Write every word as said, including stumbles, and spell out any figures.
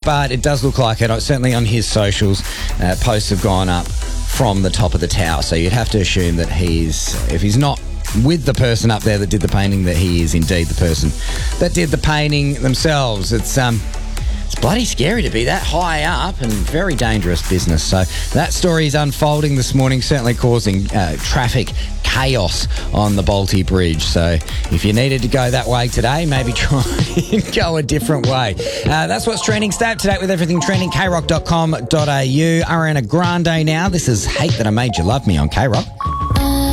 but it does look like it. Certainly on his socials, uh, posts have gone up from the top of the tower. So you'd have to assume that he's, if he's not with the person up there that did the painting, that he is indeed the person that did the painting themselves. It's um, it's bloody scary to be that high up and very dangerous business. So that story is unfolding this morning, certainly causing uh, traffic chaos on the Balti Bridge. So if you needed to go that way today, maybe try and go a different way. Uh, that's what's trending. Stay up to date with everything trending. k rock dot com dot a u. Ariana Grande now. This is Hate That I Made You Love Me on K Rock.